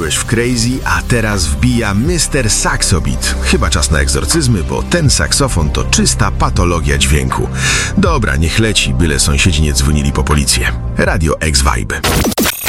Wpadłeś w Crazy, a teraz wbija Mr. Saxobit. Chyba czas na egzorcyzmy, bo ten saksofon to czysta patologia dźwięku. Dobra, niech leci, byle sąsiedzi nie dzwonili po policję. Radio X Vibe.